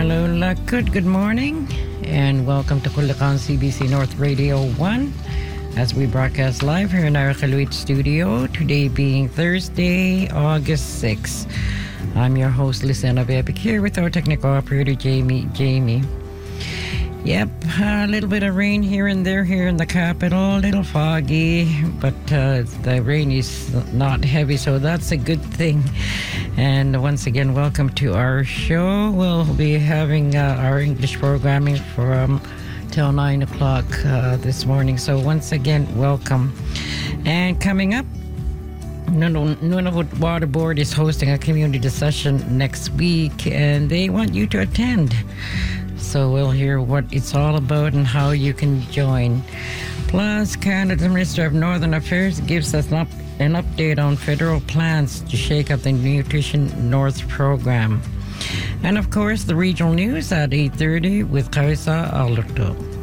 Good morning, and welcome to Kulakan CBC North Radio 1 as we broadcast live here in our Kaluit studio, today being Thursday, August 6th. I'm your host, Lisana Bebek, here with our technical operator, Jamie. Yep, a little bit of rain here and there here in the capital, a little foggy, but the rain is not heavy, so that's a good thing. And once again, welcome to our show. We'll be having our English programming from till 9 o'clock this morning. So once again, welcome. And coming up, Nunavut Water Board is hosting a community session next week, and they want you to attend. So we'll hear what it's all about and how you can join. Plus, Canada's Minister of Northern Affairs gives us an update on federal plans to shake up the Nutrition North program. And of course, the regional news at 8:30 with Kaisa Alberto.